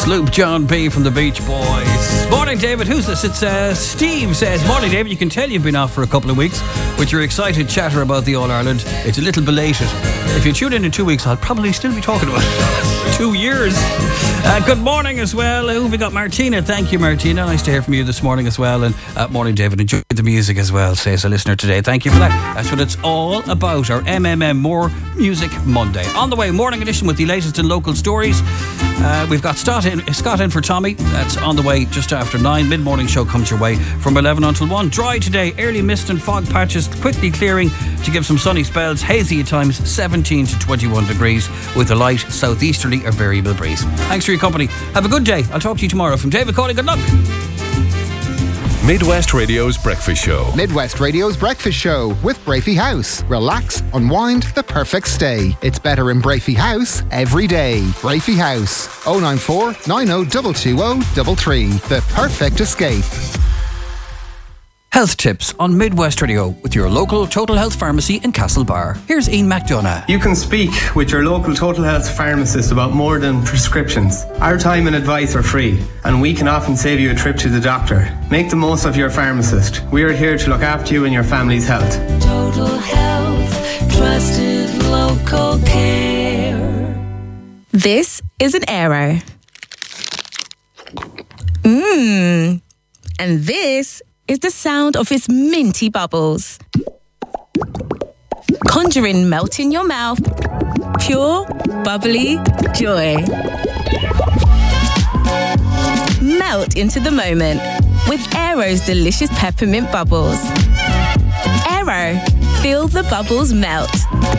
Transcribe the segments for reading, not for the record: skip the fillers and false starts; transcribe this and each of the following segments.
Sloop John B from the Beach Boys. Morning, David. Who's this? It's Steve says, morning, David. You can tell you've been off for a couple of weeks with your excited chatter about the All-Ireland. It's a little belated. If you tune in 2 weeks, I'll probably still be talking about it. 2 years. Good morning as well. Who have we got? Martina. Thank you, Martina. Nice to hear from you this morning as well. And morning, David. Enjoy the music as well, says a listener today. Thank you for that. That's what it's all about. Our MMM More Music Monday. On the way, morning edition with the latest in local stories. We've got Scott in for Tommy. That's on the way just after 9. Mid-morning show comes your way from 11 until 1. Dry today. Early mist and fog patches quickly clearing to give some sunny spells. Hazy at times. 17 to 21 degrees with a light southeasterly or variable breeze. Thanks for your company. Have a good day. I'll talk to you tomorrow. From David Cawley, good luck. Midwest Radio's Breakfast Show. Midwest Radio's Breakfast Show with Brafey House. Relax, unwind, the perfect stay. It's better in Brafey House every day. Brafey House. 094 90 220 The perfect escape. Health tips on Midwest Radio with your local Total Health Pharmacy in Castlebar. Here's Ian McDonough. You can speak with your local Total Health pharmacist about more than prescriptions. Our time and advice are free, and we can often save you a trip to the doctor. Make the most of your pharmacist. We are here to look after you and your family's health. Total Health, trusted local care. This is an Aero. And this is the sound of its minty bubbles. Conjuring melt in your mouth. Pure, bubbly joy. Melt into the moment with Aero's delicious peppermint bubbles. Aero, feel the bubbles melt.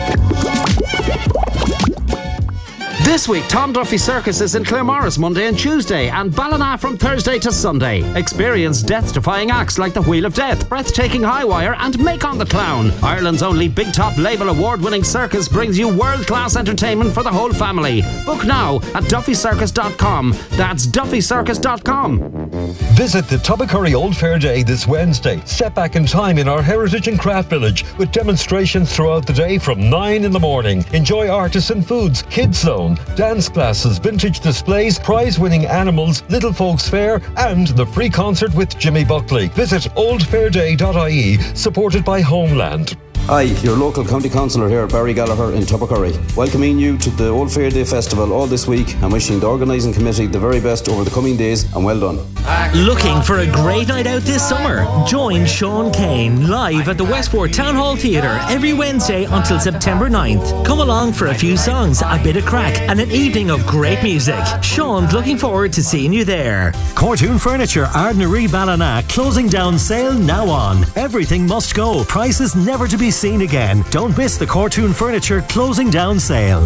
This week, Tom Duffy Circus is in Claremorris Monday and Tuesday, and Ballina from Thursday to Sunday. Experience death-defying acts like the Wheel of Death, breathtaking High Wire, and Macon the Clown. Ireland's only Big Top Label award-winning circus brings you world-class entertainment for the whole family. Book now at duffycircus.com. That's duffycircus.com. Visit the Tobercurry Old Fair Day this Wednesday. Step back in time in our Heritage and Craft Village with demonstrations throughout the day from 9 in the morning. Enjoy artisan foods, kids zone, dance classes, vintage displays, prize-winning animals, Little Folks Fair, and the free concert with Jimmy Buckley. Visit oldfairday.ie, supported by Homeland. Hi, your local county councillor here, Barry Gallagher in Tobercurry, welcoming you to the Old Fair Day Festival all this week and wishing the organising committee the very best over the coming days, and well done. Looking for a great night out this summer? Join Sean Kane live at the Westport Town Hall Theatre every Wednesday until September 9th. Come along for a few songs, a bit of crack and an evening of great music. Sean's looking forward to seeing you there. Cortoon Furniture, Ardnaree Ballina, closing down sale now on. Everything must go. Prices never to be seen again. Don't miss the Cortoon Furniture closing down sale.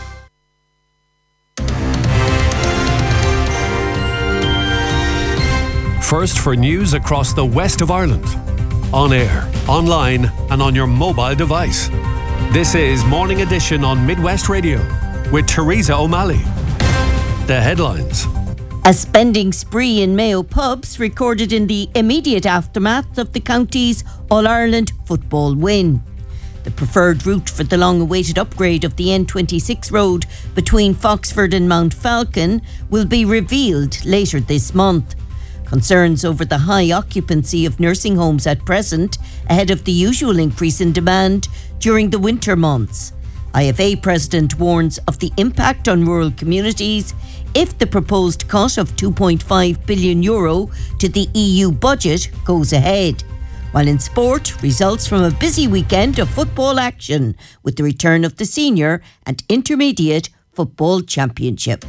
First for news across the west of Ireland. On air, online, and on your mobile device. This is Morning Edition on Midwest Radio with Teresa O'Malley. The headlines. A spending spree in Mayo pubs recorded in the immediate aftermath of the county's All-Ireland football win. The preferred route for the long-awaited upgrade of the N26 road between Foxford and Mount Falcon will be revealed later this month. Concerns over the high occupancy of nursing homes at present ahead of the usual increase in demand during the winter months. IFA President warns of the impact on rural communities if the proposed cut of €2.5 billion to the EU budget goes ahead. While in sport, results from a busy weekend of football action with the return of the senior and intermediate football championship.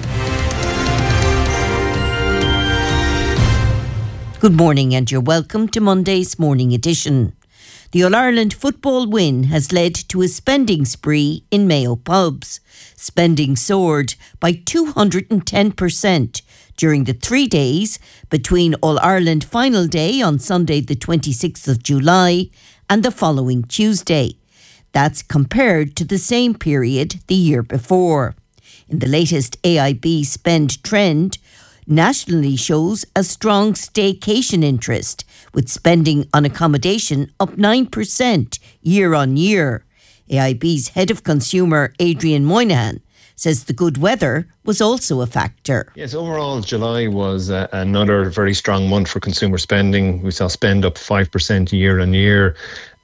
Good morning and you're welcome to Monday's Morning Edition. The All-Ireland football win has led to a spending spree in Mayo pubs. Spending soared by 210% during the 3 days between All-Ireland Final Day on Sunday the 26th of July and the following Tuesday. That's compared to the same period the year before. In the latest AIB spend trend, nationally shows a strong staycation interest, with spending on accommodation up 9% year on year. AIB's head of consumer, Adrian Moynihan, says the good weather was also a factor. Yes, overall July was another very strong month for consumer spending. We saw spend up 5% year on year.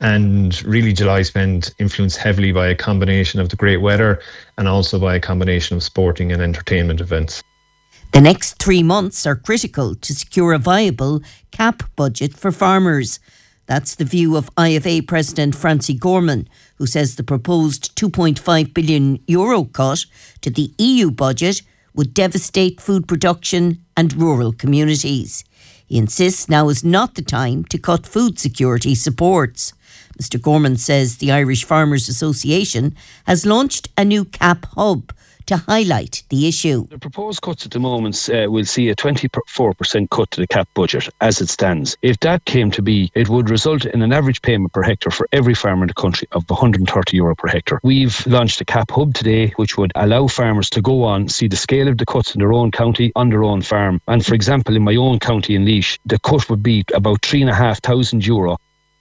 And really July spend influenced heavily by a combination of the great weather and also by a combination of sporting and entertainment events. The next 3 months are critical to secure a viable CAP budget for farmers. That's the view of IFA President Francie Gorman, who says the proposed €2.5 billion cut to the EU budget would devastate food production and rural communities. He insists now is not the time to cut food security supports. Mr. Gorman says the Irish Farmers Association has launched a new CAP hub to highlight the issue. The proposed cuts at the moment will see a 24% cut to the CAP budget as it stands. If that came to be, it would result in an average payment per hectare for every farmer in the country of €130 per hectare. We've launched a CAP hub today which would allow farmers to go on, see the scale of the cuts in their own county on their own farm. And for example, in my own county in Laois, the cut would be about €3,500.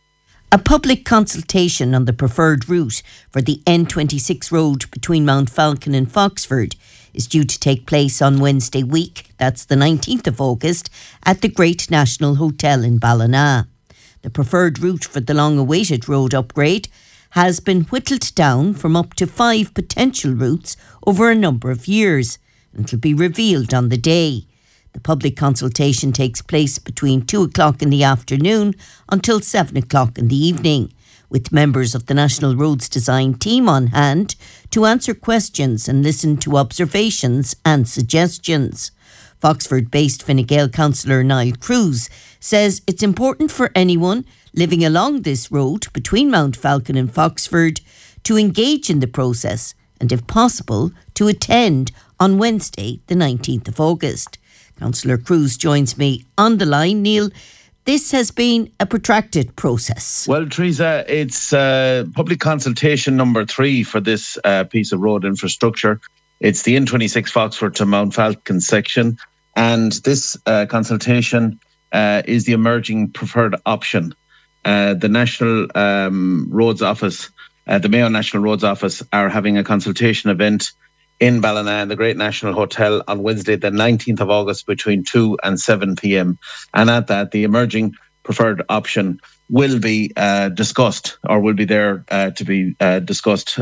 A public consultation on the preferred route for the N26 road between Mount Falcon and Foxford is due to take place on Wednesday week, that's the 19th of August, at the Great National Hotel in Ballina. The preferred route for the long-awaited road upgrade has been whittled down from up to 5 potential routes over a number of years, and it'll be revealed on the day. The public consultation takes place between 2 o'clock in the afternoon until 7 o'clock in the evening, with members of the National Roads Design team on hand to answer questions and listen to observations and suggestions. Foxford-based Fine Gael councillor Niall Cruz says it's important for anyone living along this road between Mount Falcon and Foxford to engage in the process and, if possible, to attend on Wednesday, the 19th of August. Councillor Cruz joins me on the line. Neil, this has been a protracted process. Well, Teresa, it's public consultation number 3 for this piece of road infrastructure. It's the N26 Foxford to Mount Falcon section. And this consultation is the emerging preferred option. The National Roads Office, the Mayo National Roads Office, are having a consultation event in Ballina in the Great National Hotel on Wednesday, the 19th of August, between 2 and 7 p.m. And at that, the emerging preferred option will be discussed, or will be there to be discussed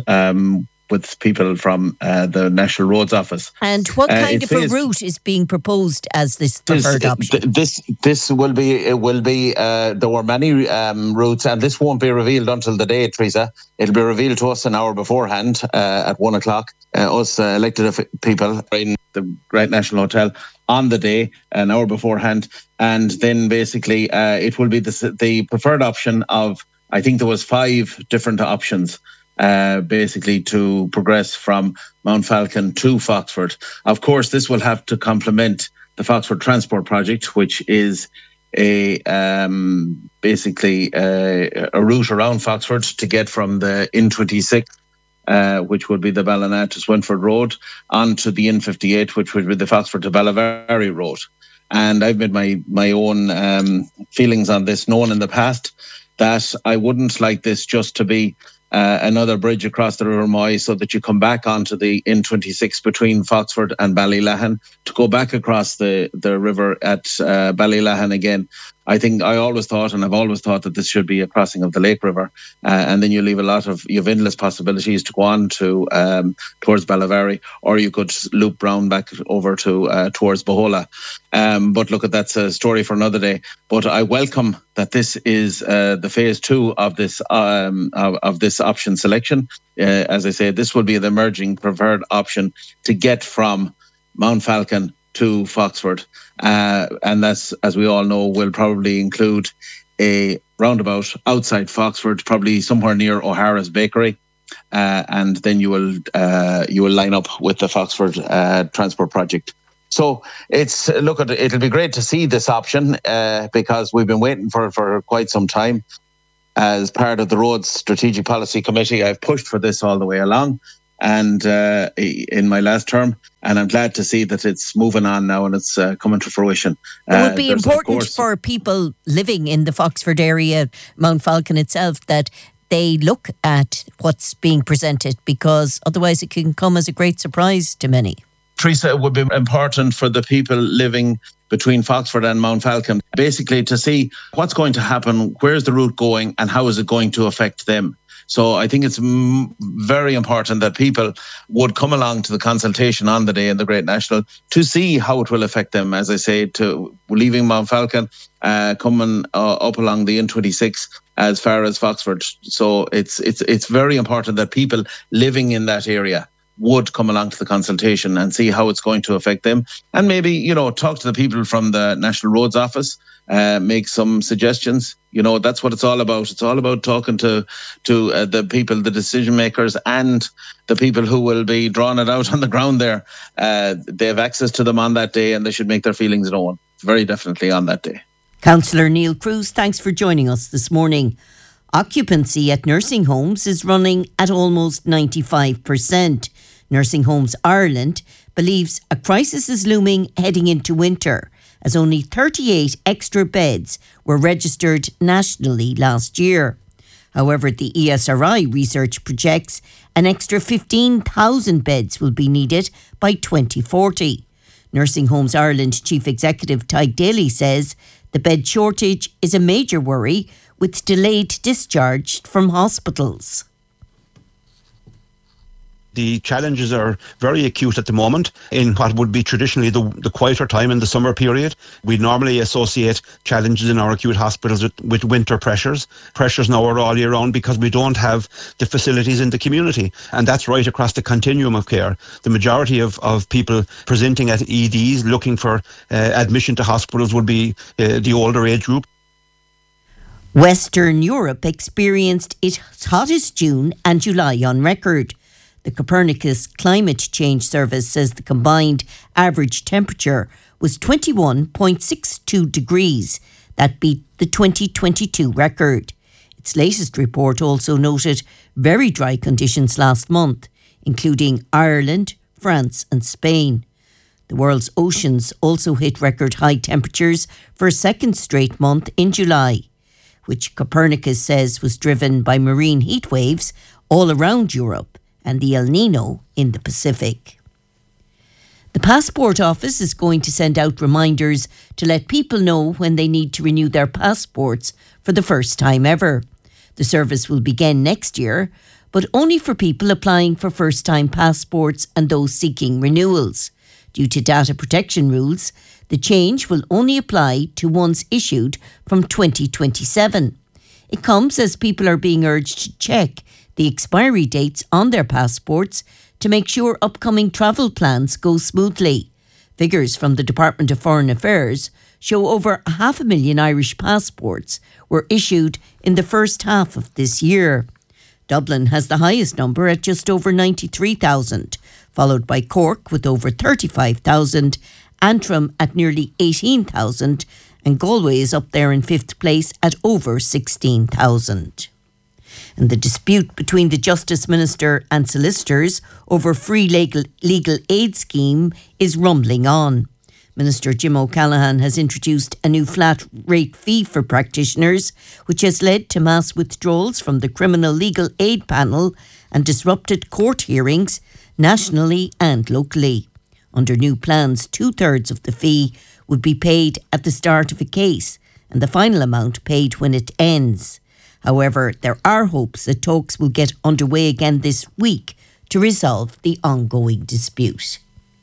with people from the National Roads Office. And what kind of a route is being proposed as this preferred option? This will be, there were many routes, and this won't be revealed until the day, Teresa. It'll be revealed to us an hour beforehand at 1 o'clock, us elected people in the Great National Hotel on the day, an hour beforehand. And then basically it will be the preferred option of, I think there was 5 different options basically to progress from Mount Falcon to Foxford. Of course, this will have to complement the Foxford Transport Project, which is a basically a route around Foxford to get from the N26, which would be the Ballina to Swinford Road, onto the N58, which would be the Foxford to Ballyvary Road. And I've made my own feelings on this known in the past, that I wouldn't like this just to be another bridge across the River Moy, so that you come back onto the N26 between Foxford and Ballylahan to go back across the river at Ballylahan again. I always thought, and I've always thought, that this should be a crossing of the Lake River, and then you leave you have endless possibilities to go on to towards Ballyvary, or you could loop round back over to towards Bohola. But look, that's a story for another day. But I welcome that this is the phase 2 of this option selection. As I say, this will be the emerging preferred option to get from Mount Falcon to Foxford, and that's, as we all know, will probably include a roundabout outside Foxford, probably somewhere near O'Hara's Bakery, and then you will line up with the Foxford Transport Project. So it'll be great to see this option because we've been waiting for quite some time. As part of the Roads Strategic Policy Committee, I've pushed for this all the way along, and in my last term, and I'm glad to see that it's moving on now and it's coming to fruition. It would be important for people living in the Foxford area, Mount Falcon itself, that they look at what's being presented, because otherwise it can come as a great surprise to many. Teresa, it would be important for the people living between Foxford and Mount Falcon, basically to see what's going to happen, where's the route going, and how is it going to affect them. So I think it's very important that people would come along to the consultation on the day in the Great National to see how it will affect them, as I say, to leaving Mount Falcon, coming up along the N26 as far as Foxford. So it's very important that people living in that area would come along to the consultation and see how it's going to affect them. And maybe, you know, talk to the people from the National Roads Office, make some suggestions. You know, that's what it's all about. It's all about talking to the people, the decision makers, and the people who will be drawing it out on the ground there. They have access to them on that day, and they should make their feelings known very definitely on that day. Councillor Neil Cruz, thanks for joining us this morning. Occupancy at nursing homes is running at almost 95%. Nursing Homes Ireland believes a crisis is looming heading into winter, as only 38 extra beds were registered nationally last year. However, the ESRI research projects an extra 15,000 beds will be needed by 2040. Nursing Homes Ireland Chief Executive Tyke Daly says the bed shortage is a major worry, with delayed discharge from hospitals. The challenges are very acute at the moment in what would be traditionally the quieter time in the summer period. We normally associate challenges in our acute hospitals with winter pressures. Pressures now are all year round because we don't have the facilities in the community. And that's right across the continuum of care. The majority of people presenting at EDs looking for admission to hospitals would be the older age group. Western Europe experienced its hottest June and July on record. The Copernicus Climate Change Service says the combined average temperature was 21.62 degrees. That beat the 2022 record. Its latest report also noted very dry conditions last month, including Ireland, France and Spain. The world's oceans also hit record high temperatures for a second straight month in July, which Copernicus says was driven by marine heat waves all around Europe and the El Nino in the Pacific. The Passport Office is going to send out reminders to let people know when they need to renew their passports for the first time ever. The service will begin next year, but only for people applying for first-time passports and those seeking renewals. Due to data protection rules, the change will only apply to ones issued from 2027. It comes as people are being urged to check the expiry dates on their passports to make sure upcoming travel plans go smoothly. Figures from the Department of Foreign Affairs show over 500,000 Irish passports were issued in the first half of this year. Dublin has the highest number at just over 93,000, followed by Cork with over 35,000, Antrim at nearly 18,000, and Galway is up there in fifth place at over 16,000. And the dispute between the Justice Minister and solicitors over free legal aid scheme is rumbling on. Minister Jim O'Callaghan has introduced a new flat rate fee for practitioners, which has led to mass withdrawals from the Criminal Legal Aid Panel and disrupted court hearings nationally and locally. Under new plans, 2/3 of the fee would be paid at the start of a case and the final amount paid when it ends. However, there are hopes that talks will get underway again this week to resolve the ongoing dispute.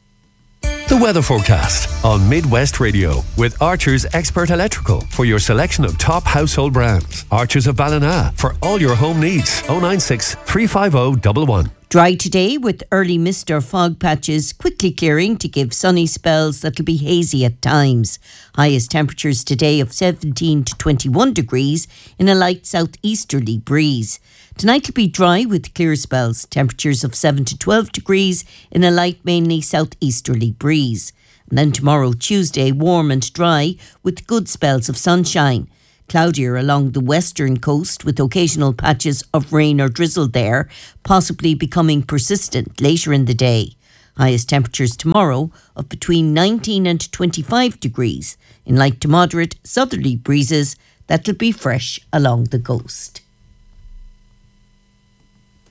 The weather forecast on Midwest Radio with Archer's Expert Electrical for your selection of top household brands. Archer's of Ballina for all your home needs. 096 350 111. Dry today with early mist or fog patches quickly clearing to give sunny spells that'll be hazy at times. Highest temperatures today of 17 to 21 degrees in a light southeasterly breeze. Tonight will be dry with clear spells, temperatures of 7 to 12 degrees in a light mainly southeasterly breeze. And then tomorrow, Tuesday, warm and dry with good spells of sunshine. Cloudier along the western coast with occasional patches of rain or drizzle there, possibly becoming persistent later in the day. Highest temperatures tomorrow of between 19 and 25 degrees in light to moderate southerly breezes that'll be fresh along the coast.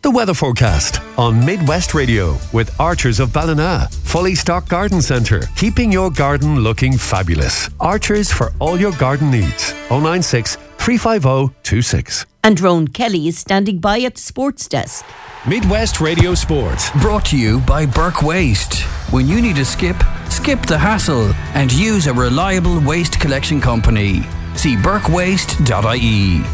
The weather forecast on Midwest Radio with Archers of Ballina. Fully stocked garden centre, keeping your garden looking fabulous. Archers for all your garden needs. 096 350 26. And Rowan Kelly is standing by at the sports desk. Midwest Radio Sports. Brought to you by Burke Waste. When you need a skip the hassle and use a reliable waste collection company. See burkewaste.ie.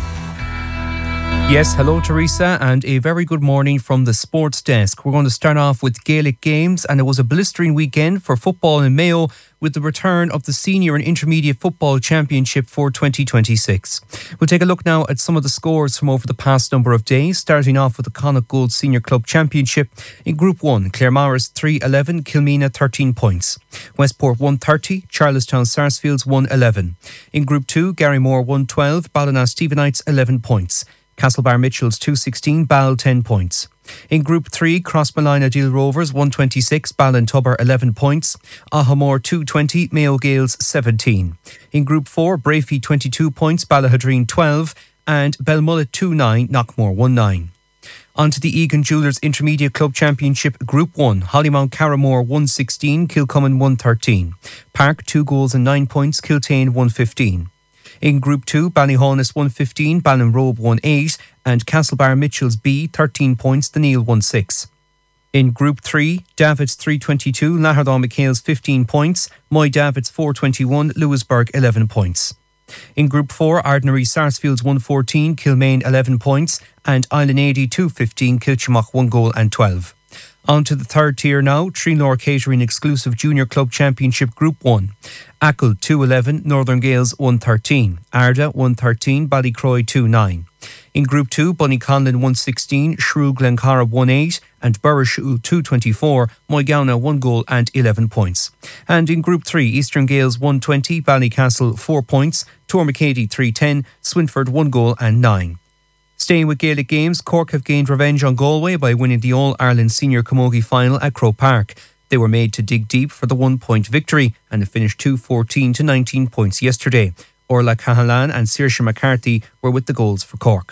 Yes, hello Teresa, and a very good morning from the sports desk. We're going to start off with Gaelic games, and it was a blistering weekend for football in Mayo with the return of the Senior and Intermediate Football Championship for 2026. We'll take a look now at some of the scores from over the past number of days, starting off with the Connacht Gold Senior Club Championship. In Group 1, Claremorris 3-11, Kilmena 13 points. Westport 130, Charlestown Sarsfields 1-11. In Group 2, Garrymore 112, Ballina Stephenites 11 points. Castlebar Mitchells 216, Ball 10 points. In Group 3, Crossmolina Deal Rovers 126, Ballintubber 11 points. Ahamore 220, Mayo Gales 17. In Group 4, Brafey 22 points, Ballahadreen 12, and Belmullet 29, Knockmore 19. On to the Egan Jewellers Intermediate Club Championship Group 1, Hollymount Carramore 116, Kilcummin 113. Park 2 goals and 9 points, Kiltane 115. In Group 2, Ballyhaunis 115, Ballinrobe 18, and Castlebar Mitchells B 13 points, the Neil 16. In Group 3, Davids 322, Lahardon McHale's 15 points, Moy Davids 421, Lewisburg 11 points. In Group 4, Ardnary Sarsfields 114, Kilmaine 11 points, and Island 80 215, Kilchimock 1 goal and 12. On to the third tier now, Trinore Catering Exclusive Junior Club Championship Group 1. Ackle 211, Northern Gales 113, Arda 113, Ballycroy 29. In Group 2, Bunnyconlin 116, Shrew Glencara 18, and Burrishool 224, Moygownagh 1 goal and 11 points. And in Group 3, Eastern Gales 120, Ballycastle 4 points, Tormacady 310, Swinford 1 goal and 9. Staying with Gaelic games, Cork have gained revenge on Galway by winning the All-Ireland Senior Camogie final at Croke Park. They were made to dig deep for the 1-point victory, and it finished 2-14 to 19 points yesterday. Orla Cahalan and Saoirse McCarthy were with the goals for Cork.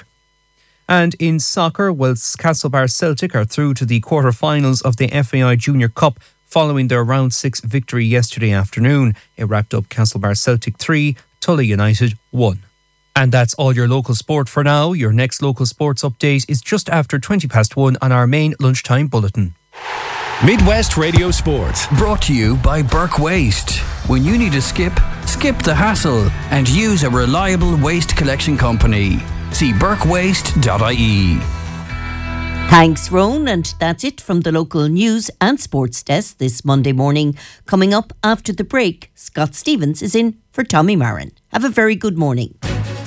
And in soccer, whilst Castlebar Celtic are through to the quarter-finals of the FAI Junior Cup following their Round 6 victory yesterday afternoon, it wrapped up Castlebar Celtic 3, Tulla United 1. And that's all your local sport for now. Your next local sports update is just after 1:20 on our main lunchtime bulletin. Midwest Radio Sports. Brought to you by Burke Waste. When you need a skip the hassle and use a reliable waste collection company. See burkewaste.ie. Thanks, Rowan, and that's it from the local news and sports desk this Monday morning. Coming up after the break, Scott Stevens is in for Tommy Marin. Have a very good morning.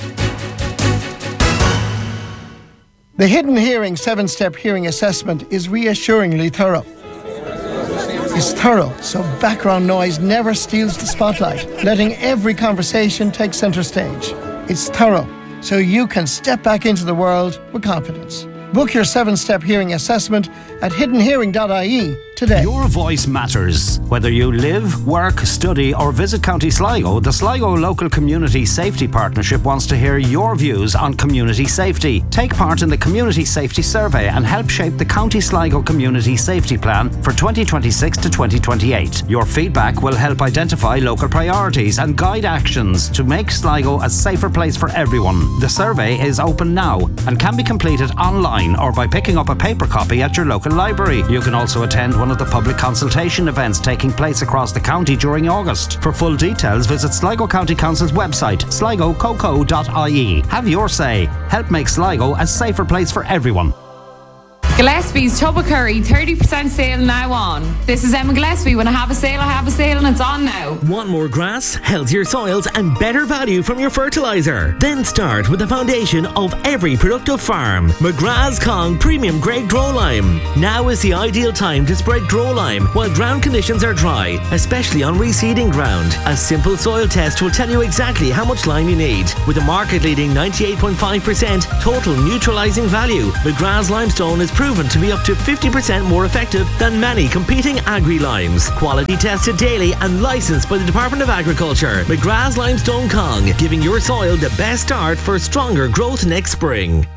The Hidden Hearing 7-step hearing assessment is reassuringly thorough. It's thorough, so background noise never steals the spotlight, letting every conversation take centre stage. It's thorough, so you can step back into the world with confidence. Book your 7-step hearing assessment at hiddenhearing.ie today. Your voice matters. Whether you live, work, study or visit County Sligo, the Sligo Local Community Safety Partnership wants to hear your views on community safety. Take part in the Community Safety Survey and help shape the County Sligo Community Safety Plan for 2026 to 2028. Your feedback will help identify local priorities and guide actions to make Sligo a safer place for everyone. The survey is open now and can be completed online or by picking up a paper copy at your local library. You can also attend one of the public consultation events taking place across the county during August. For full details, visit Sligo County Council's website, sligococo.ie. Have your say. Help make Sligo a safer place for everyone. Gillespie's Tubba Curry 30% sale now on. This is Emma Gillespie. When I have a sale, and it's on now. Want more grass, healthier soils and better value from your fertiliser? Then start with the foundation of every productive farm. McGrath's Kong Premium Grade Grow Lime. Now is the ideal time to spread Grow Lime while ground conditions are dry, especially on reseeding ground. A simple soil test will tell you exactly how much lime you need. With a market-leading 98.5% total neutralising value, McGrath's Limestone is proven to be up to 50% more effective than many competing agri-limes. Quality tested daily and licensed by the Department of Agriculture. McGrath's Limestone Kong, giving your soil the best start for stronger growth next spring.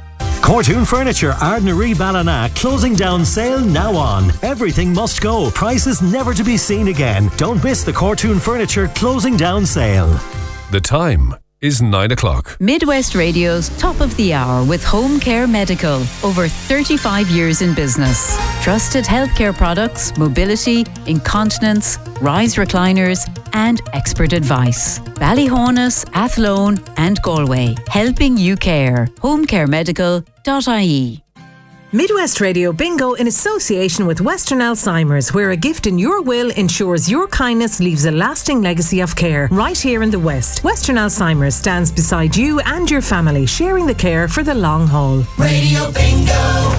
Cortoon Furniture, Ardnaree Ballina, closing down sale now on. Everything must go. Prices never to be seen again. Don't miss the Cortoon Furniture closing down sale. The time is 9 o'clock. Midwest Radio's Top of the Hour with Home Care Medical. Over 35 years in business. Trusted healthcare products, mobility, incontinence, rise recliners, and expert advice. Ballyhonus, Athlone, and Galway. Helping you care. homecaremedical.ie. Midwest Radio Bingo in association with Western Alzheimer's, where a gift in your will ensures your kindness leaves a lasting legacy of care. Right here in the West, Western Alzheimer's stands beside you and your family, sharing the care for the long haul. Radio Bingo!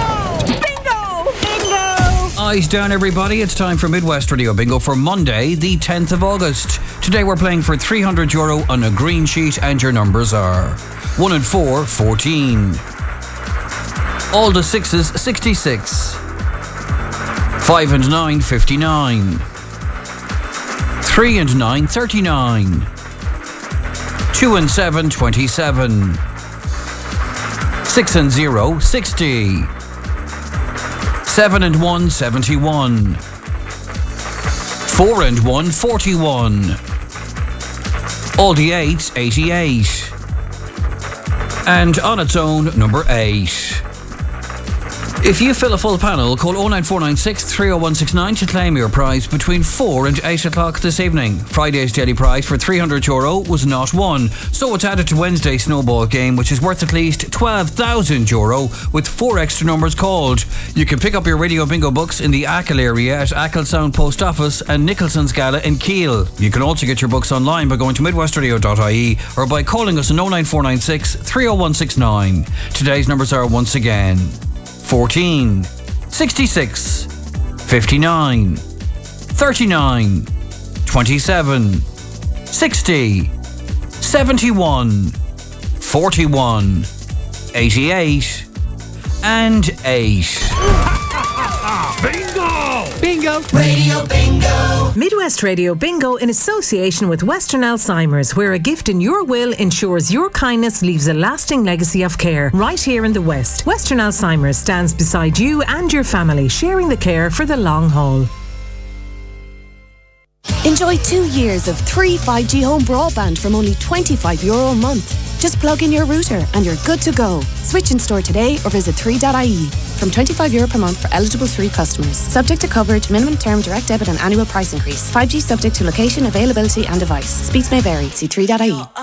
Eyes down, everybody. It's time for Midwest Radio Bingo for Monday, the 10th of August. Today we're playing for €300 on a green sheet, and your numbers are 1 and 4, 14. All the 6s, 66. 5 and 9, 59. 3 and 9, 39. 2 and 7, 27. 6 and 0, 60. 7 and 1, 71. 4 and 1, 41. All the 8s, 88. And on its own, number 8. If you fill a full panel, call 09496 30169 to claim your prize between 4 and 8 o'clock this evening. Friday's daily prize for €300 was not won, so it's added to Wednesday's snowball game, which is worth at least €12,000 with 4 extra numbers called. You can pick up your Radio Bingo books in the Achill area at Achill Sound Post Office and Nicholson's Gala in Keele. You can also get your books online by going to midwestradio.ie or by calling us on 09496 30169. Today's numbers are once again 14, 66, 59, 39, 27, 60, 71, 41, 88, and 8. Bingo! Bingo! Radio Bingo! Midwest Radio Bingo in association with Western Alzheimer's, where a gift in your will ensures your kindness leaves a lasting legacy of care. Right here in the West, Western Alzheimer's stands beside you and your family, sharing the care for the long haul. Enjoy 2 years of 3 5G home broadband from only €25 a month. Just plug in your router and you're good to go. Switch in store today or visit 3.ie. From €25 per month for eligible 3 customers. Subject to coverage, minimum term, direct debit and annual price increase. 5G subject to location, availability and device. Speeds may vary. See 3.ie.